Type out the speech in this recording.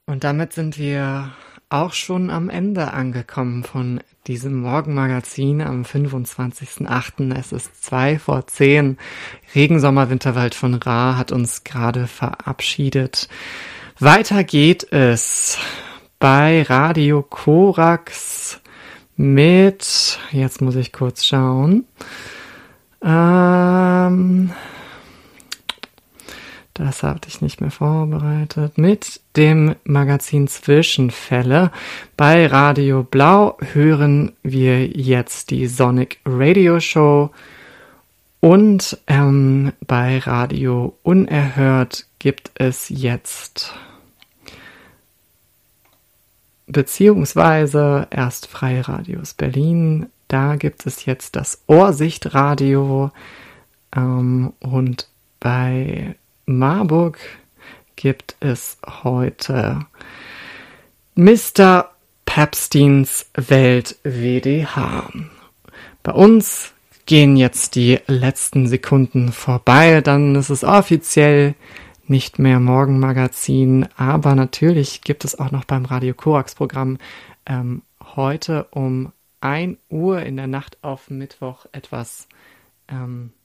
Und damit sind wir auch schon am Ende angekommen von diesem Morgenmagazin am 25.08. Es ist 2:10. Regensommer Winterwald von Ra hat uns gerade verabschiedet. Weiter geht es bei Radio Korax mit, jetzt muss ich kurz schauen, das hatte ich nicht mehr vorbereitet. Mit dem Magazin Zwischenfälle. Bei Radio Blau hören wir jetzt die Sonic Radio Show. Und bei Radio Unerhört gibt es jetzt, beziehungsweise erst Freie Radios Berlin, da gibt es jetzt das Ohrsichtradio. Und bei Marburg gibt es heute Mr. Pepsteins Welt WDH. Bei uns gehen jetzt die letzten Sekunden vorbei, dann ist es offiziell nicht mehr Morgenmagazin, aber natürlich gibt es auch noch beim Radio Korax Programm heute um 1 Uhr in der Nacht auf Mittwoch etwas